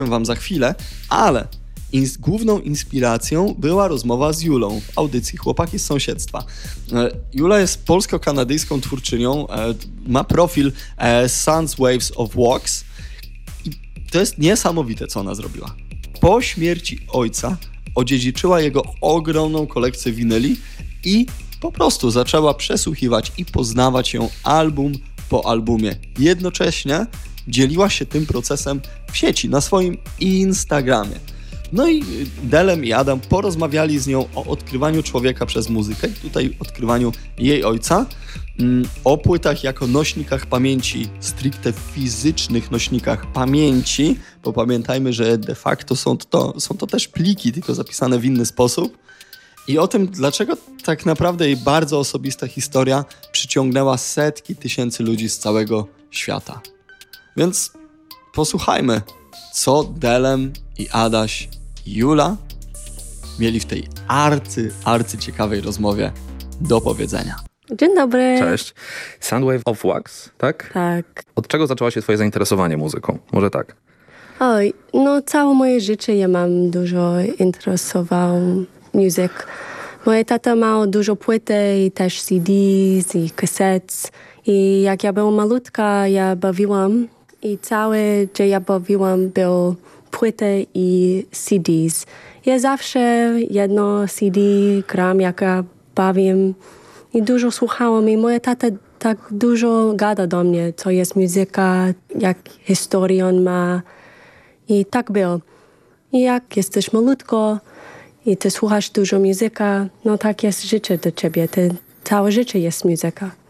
wam za chwilę, ale główną inspiracją była rozmowa z Julą w audycji Chłopaki z sąsiedztwa. Jula jest polsko-kanadyjską twórczynią, ma profil Suns Waves of Wax i to jest niesamowite, co ona zrobiła. Po śmierci ojca odziedziczyła jego ogromną kolekcję winyli i po prostu zaczęła przesłuchiwać i poznawać ją album po albumie. Jednocześnie dzieliła się tym procesem w sieci, na swoim Instagramie. No i Delem i Adam porozmawiali z nią o odkrywaniu człowieka przez muzykę i tutaj odkrywaniu jej ojca, o płytach jako nośnikach pamięci, stricte fizycznych nośnikach pamięci, bo pamiętajmy, że de facto są to też pliki, tylko zapisane w inny sposób, i o tym, dlaczego tak naprawdę jej bardzo osobista historia przyciągnęła setki tysięcy ludzi z całego świata. Więc posłuchajmy, co Delem i Adaś i Jula mieli w tej arcy ciekawej rozmowie do powiedzenia. Dzień dobry. Cześć. Soundwave of Wax, tak? Tak. Od czego zaczęło się twoje zainteresowanie muzyką? Może tak? Oj, no całe moje życie ja mam dużo interesował muzyką. Moja tata miał dużo płyty i też CDs i kaset. I jak ja była malutka, ja bawiłam i całe, gdzie ja bawiłam, był płyty i CDs. Ja zawsze jedno CD gram, jak ja bawię i dużo słuchałam i moja tata tak dużo gada do mnie, co jest muzyka, jak historię on ma. I tak było. I jak jesteś malutko i ty słuchasz dużo muzyka, no tak jest życie do ciebie. Całe życie jest muzyka.